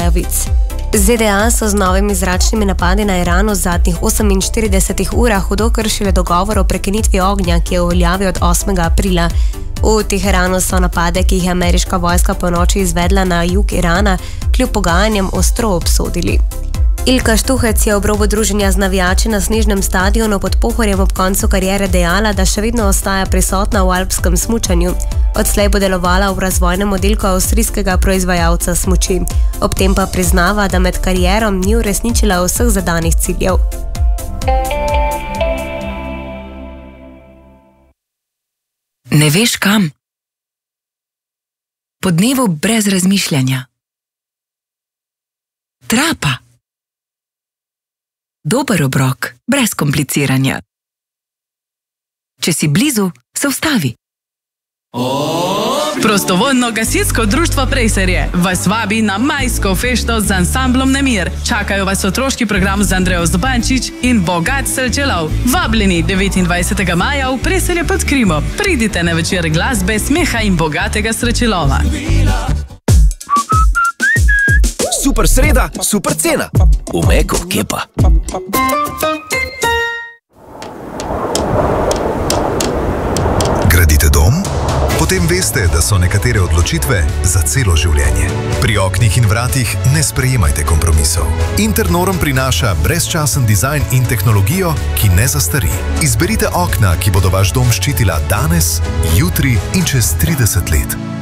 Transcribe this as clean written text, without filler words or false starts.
Airways. ZDA so z novimi zračnimi napadi na Iran v zadnjih 48 urah hudo kršile dogovor o prekinitvi ognja, ki je v veljavi od 8. aprila. V Teheranu so napade, ki jih je ameriška vojska po noči izvedla na jug Irana, kljub pogajanjem ostro obsodili. Ilka Štuhec je ob robu druženja z navijači na snežnem stadionu pod Pohorjem ob koncu kariere dejala, da še vedno ostaja prisotna v alpskem smučanju. Odslej bo delovala v razvojnem oddelku avstrijskega proizvajalca smuči. Ob tem pa priznava, da med karierom ni uresničila vseh zadanih ciljev. Ne veš kam? Po dnevu brez razmišljanja. Trapa. Dober obrok, brez kompliciranja. Če si blizu, se ustavi. Prostovoljno gasilsko društvo Prejserje vas vabi na majsko fešto z ansamblom Nemir. Čakajo vas otroški program z Andrejo Zubančič in bogat srečelov. Vabljeni 29. maja v Prejserje pod Krimo. Pridite na večer glasbe, smeha in bogatega srečelova. Super sreda, super cena. V Meku, kje pa? Gradite dom? Potem veste, da so nekatere odločitve za celo življenje. Pri oknih in vratih ne sprejemajte kompromisov. Internorm prinaša brezčasen dizajn in tehnologijo, ki ne zastari. Izberite okna, ki bodo vaš dom ščitila danes, jutri in čez 30 let.